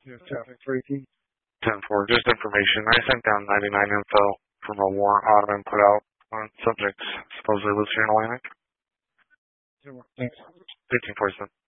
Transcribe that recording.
Yes, traffic 3T. 10-4, just information. I sent down 99 info from a warrant Ottoman put out on subjects supposedly Lucian Atlantic. Thanks. 1547.